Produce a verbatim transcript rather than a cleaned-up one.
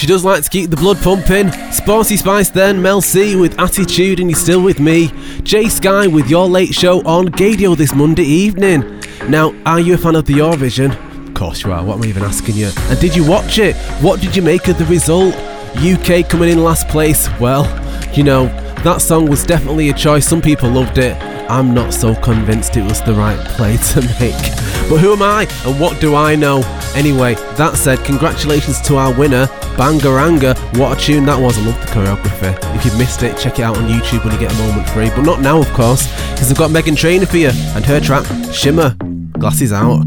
She does like to keep the blood pumping. Sporty Spice then, Mel C with Attitude and You're Still With Me. Jay Sky with Your Late Show on Gadio this Monday evening. Now, are you a fan of the Eurovision? Of course you are, what am I even asking you? And did you watch it? What did you make of the result? U K coming in last place. Well, you know, that song was definitely a choice. Some people loved it. I'm not so convinced it was the right play to make. But who am I and what do I know? Anyway, that said, congratulations to our winner, Bangaranga. What a tune that was. I love the choreography. If you've missed it, check it out on YouTube when you get a moment free. But not now, of course, because I've got Megan Trainor for you and her track, Shimmer. Glasses out.